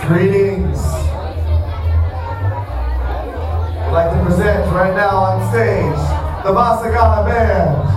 Greetings. I'd like to present right now on stage the Masagana Band.